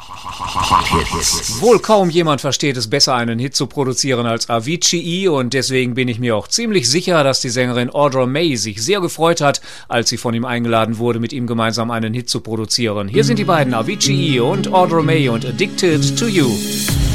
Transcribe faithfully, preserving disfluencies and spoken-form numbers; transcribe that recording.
Wohl kaum jemand versteht es besser, einen Hit zu produzieren als Avicii, und deswegen bin ich mir auch ziemlich sicher, dass die Sängerin Audra May sich sehr gefreut hat, als sie von ihm eingeladen wurde, mit ihm gemeinsam einen Hit zu produzieren. Hier sind die beiden, Avicii und Audra May und Addicted to You.